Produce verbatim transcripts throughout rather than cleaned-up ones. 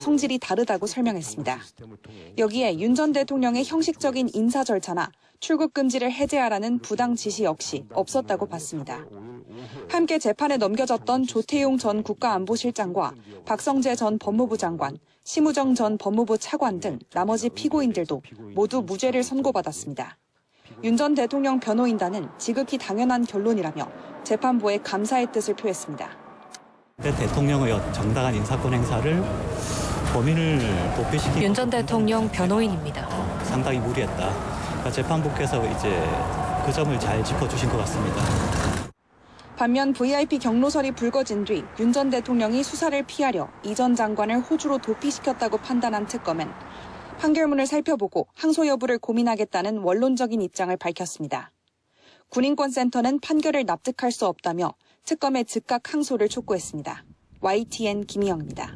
성질이 다르다고 설명했습니다. 여기에 윤 전 대통령의 형식적인 인사 절차나 출국 금지를 해제하라는 부당 지시 역시 없었다고 봤습니다. 함께 재판에 넘겨졌던 조태용 전 국가안보실장과 박성재 전 법무부 장관, 심우정 전 법무부 차관 등 나머지 피고인들도 모두 무죄를 선고받았습니다. 윤 전 대통령 변호인단은 지극히 당연한 결론이라며 재판부에 감사의 뜻을 표했습니다. 대통령의 정당한 인사권 행사를 범인을 도피시키고 윤 전 대통령 변호인입니다. 상당히 무리했다. 그러니까 재판부께서 이제 그 점을 잘 짚어주신 것 같습니다. 반면 브이아이피 경로설이 불거진 뒤 윤 전 대통령이 수사를 피하려 이 전 장관을 호주로 도피시켰다고 판단한 특검은 판결문을 살펴보고 항소 여부를 고민하겠다는 원론적인 입장을 밝혔습니다. 군인권센터는 판결을 납득할 수 없다며 특검의 즉각 항소를 촉구했습니다. 와이티엔 김희영입니다.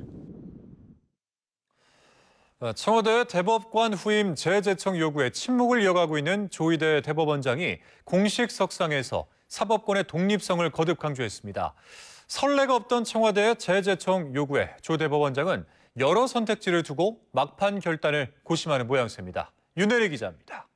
청와대 대법관 후임 재제청 요구에 침묵을 이어가고 있는 조희대 대법원장이 공식 석상에서 사법권의 독립성을 거듭 강조했습니다. 선례가 없던 청와대의 재제청 요구에 조 대법원장은 여러 선택지를 두고 막판 결단을 고심하는 모양새입니다. 윤혜리 기자입니다.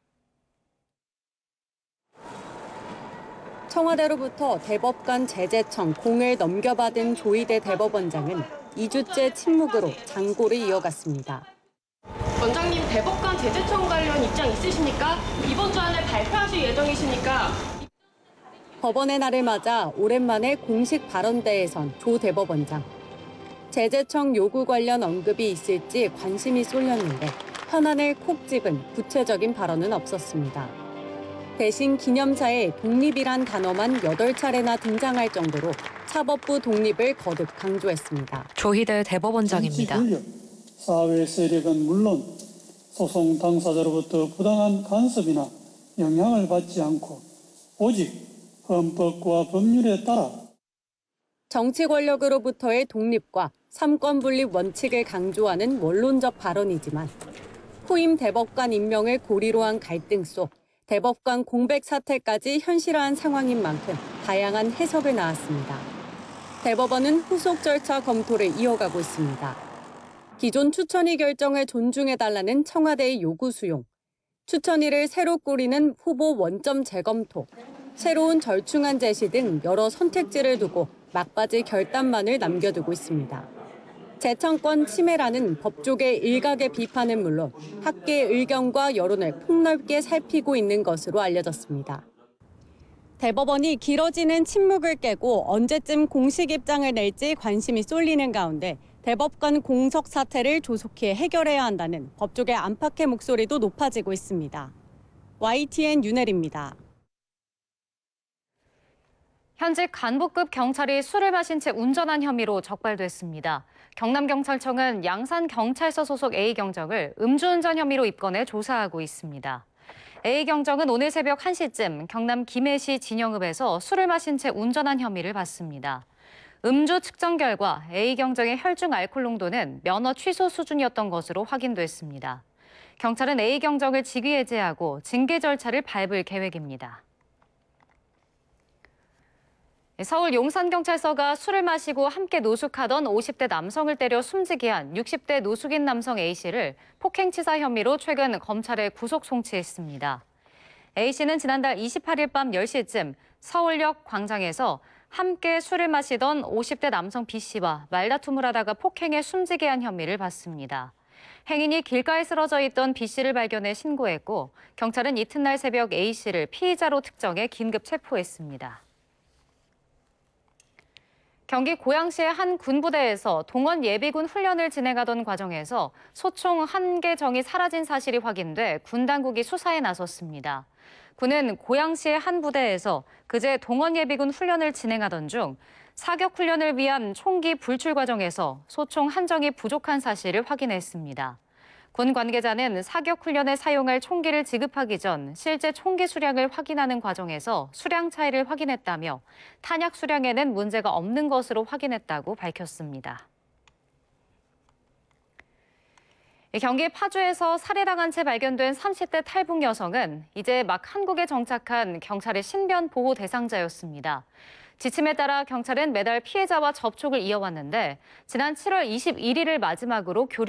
청와대로부터 대법관 재제청 공을 넘겨받은 조희대 대법원장은 이 주째 침묵으로 장고를 이어갔습니다. 원장님, 대법관 재제청 관련 입장 있으십니까? 이번 주 안에 발표하실 예정이십니까? 법원의 날을 맞아 오랜만에 공식 발언대에 선 조 대법원장. 재제청 요구 관련 언급이 있을지 관심이 쏠렸는데 현안을 콕 집은 구체적인 발언은 없었습니다. 대신 기념사에 독립이란 단어만 여덟 차례나 등장할 정도로 사법부 독립을 거듭 강조했습니다. 조희대 대법원장입니다. 사회 세력은 물론 소송 당사자로부터 부당한 간섭이나 영향을 받지 않고 오직 헌법과 법률에 따라 정치 권력으로부터의 독립과 삼권 분립 원칙을 강조하는 원론적 발언이지만 후임 대법관 임명을 고리로 한 갈등 속 대법관 공백 사태까지 현실화한 상황인 만큼 다양한 해석을 낳았습니다. 대법원은 후속 절차 검토를 이어가고 있습니다. 기존 추천위 결정을 존중해달라는 청와대의 요구 수용, 추천위를 새로 꾸리는 후보 원점 재검토, 새로운 절충안 제시 등 여러 선택지를 두고 막바지 결단만을 남겨두고 있습니다. 재청권 침해라는 법조계 일각의 비판은 물론 학계의 의견과 여론을 폭넓게 살피고 있는 것으로 알려졌습니다. 대법원이 길어지는 침묵을 깨고 언제쯤 공식 입장을 낼지 관심이 쏠리는 가운데 대법관 공석 사태를 조속히 해결해야 한다는 법조계 안팎의 목소리도 높아지고 있습니다. 와이티엔 윤혜리입니다. 현직 간부급 경찰이 술을 마신 채 운전한 혐의로 적발됐습니다. 경남경찰청은 양산경찰서 소속 A경정을 음주운전 혐의로 입건해 조사하고 있습니다. A경정은 오늘 새벽 한 시쯤 경남 김해시 진영읍에서 술을 마신 채 운전한 혐의를 받습니다. 음주 측정 결과 A경정의 혈중 알코올 농도는 면허 취소 수준이었던 것으로 확인됐습니다. 경찰은 A경정을 직위해제하고 징계 절차를 밟을 계획입니다. 서울 용산경찰서가 술을 마시고 함께 노숙하던 오십 대 남성을 때려 숨지게 한 육십 대 노숙인 남성 A씨를 폭행치사 혐의로 최근 검찰에 구속 송치했습니다. A씨는 지난달 이십팔 일 밤 열 시쯤 서울역 광장에서 함께 술을 마시던 오십 대 남성 B씨와 말다툼을 하다가 폭행해 숨지게 한 혐의를 받습니다. 행인이 길가에 쓰러져 있던 B씨를 발견해 신고했고 경찰은 이튿날 새벽 A씨를 피의자로 특정해 긴급 체포했습니다. 경기 고양시의 한 군부대에서 동원 예비군 훈련을 진행하던 과정에서 소총 한 개 정이 사라진 사실이 확인돼 군 당국이 수사에 나섰습니다. 군은 고양시의 한 부대에서 그제 동원 예비군 훈련을 진행하던 중 사격 훈련을 위한 총기 불출 과정에서 소총 한 정이 부족한 사실을 확인했습니다. 군 관계자는 사격 훈련에 사용할 총기를 지급하기 전 실제 총기 수량을 확인하는 과정에서 수량 차이를 확인했다며 탄약 수량에는 문제가 없는 것으로 확인했다고 밝혔습니다. 경기 파주에서 살해당한 채 발견된 삼십 대 탈북 여성은 이제 막 한국에 정착한 경찰의 신변 보호 대상자였습니다. 지침에 따라 경찰은 매달 피해자와 접촉을 이어왔는데 지난 칠월 이십일일을 마지막으로 교류